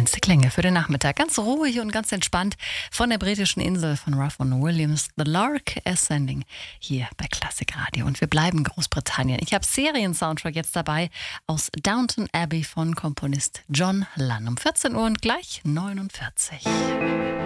Feinste Klänge für den Nachmittag. Ganz ruhig und ganz entspannt von der britischen Insel von Ruffin Williams. The Lark Ascending hier bei Classic Radio. Und wir bleiben in Großbritannien. Ich habe Serien-Soundtrack jetzt dabei aus Downton Abbey von Komponist John Lunn. Um 14 Uhr und gleich 49.